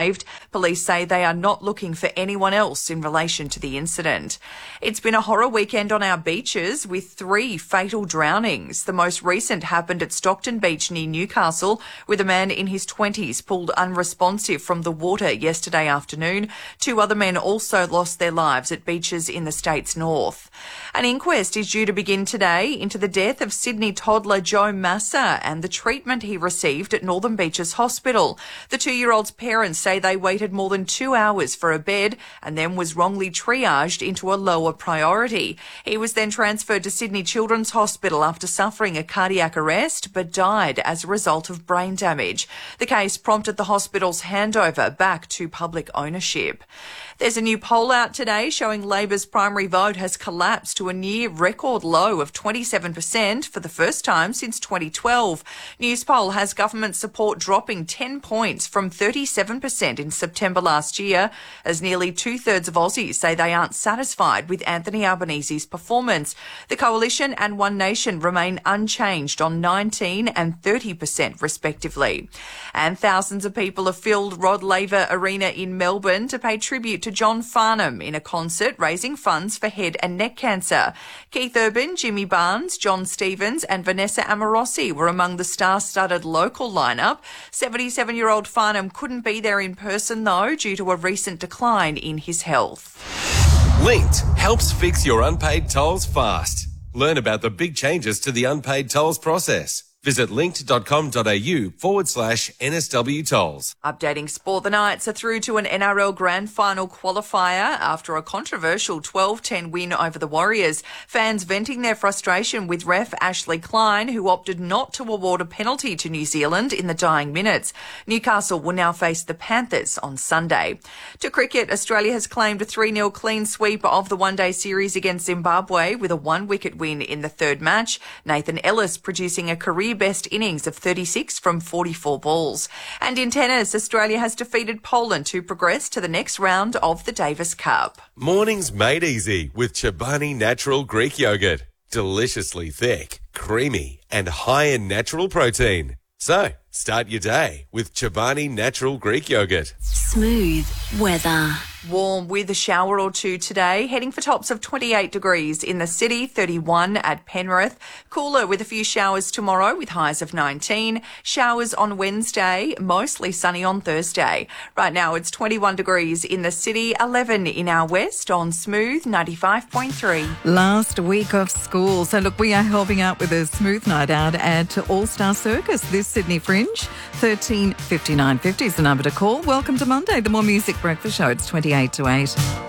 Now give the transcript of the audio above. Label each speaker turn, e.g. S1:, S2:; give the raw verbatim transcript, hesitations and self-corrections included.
S1: saved. Police say they are not looking for anyone else in relation to the incident. It's been a horror weekend on our beaches with three fatal drownings. The most recent happened at Stockton Beach near Newcastle, with a man in his twenties pulled unresponsive from the water yesterday afternoon. Two other men also lost their lives at beaches in the state's north. An inquest is due to begin today into the death of Sydney toddler Joe Massa and the treatment he received at Northern Beaches Hospital. The two-year-old's parents say they waited more than two hours for a bed and then was wrongly triaged into a lower priority. He was then transferred to Sydney Children's Hospital after suffering a cardiac arrest but died as a result of brain damage. The case prompted the hospital's handover back to public ownership. There's a new poll out today showing Labor's primary vote has collapsed to a near record low of twenty-seven percent for the first time since twenty twelve. Newspoll has government support dropping ten points from thirty-seven percent in September last year, as nearly two-thirds of Aussies say they aren't satisfied with Anthony Albanese's performance. The Coalition and One Nation remain unchanged on nineteen and thirty percent respectively. And thousands of people have filled Rod Laver Arena in Melbourne to pay tribute to John Farnham in a concert raising funds for head and neck cancer. Keith Urban, Jimmy Barnes, John Stevens and Vanessa Amorossi were among the star-studded local lineup. seventy-seven-year-old Farnham couldn't be there in person though due to a recent decline in his health.
S2: Linked helps fix your unpaid tolls fast. Learn about the big changes to the unpaid tolls process. Visit linked.com.au forward slash NSW tolls.
S1: Updating sport, the Knights are through to an N R L Grand Final qualifier after a controversial twelve ten win over the Warriors. Fans venting their frustration with ref Ashley Klein, who opted not to award a penalty to New Zealand in the dying minutes. Newcastle will now face the Panthers on Sunday. To cricket, Australia has claimed a three nil clean sweep of the one-day series against Zimbabwe with a one-wicket win in the third match. Nathan Ellis producing a career best innings of thirty-six from forty-four balls. And in tennis, Australia has defeated Poland to progress to the next round of the Davis Cup.
S2: Mornings made easy with Chobani Natural Greek Yogurt. Deliciously thick, creamy and high in natural protein. So, start your day with Chobani Natural Greek Yogurt.
S3: Smooth weather.
S1: Warm with a shower or two today, heading for tops of twenty-eight degrees in the city, thirty-one at Penrith. Cooler with a few showers tomorrow with highs of nineteen. Showers on Wednesday, mostly sunny on Thursday. Right now it's twenty-one degrees in the city, eleven in our west on Smooth ninety-five point three.
S4: Last week of school. So look, we are helping out with a smooth night out at All Star Circus this Sydney Fringe. thirteen fifty-nine fifty is the number to call. Welcome to Monday, the More Music Breakfast Show. It's twenty-eight to eight.